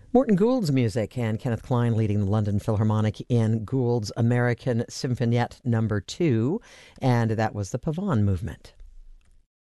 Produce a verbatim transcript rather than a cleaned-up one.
Morton Gould's music and Kenneth Klein leading the London Philharmonic in Gould's American Symphoniette Number Two, and that was the Pavane Movement.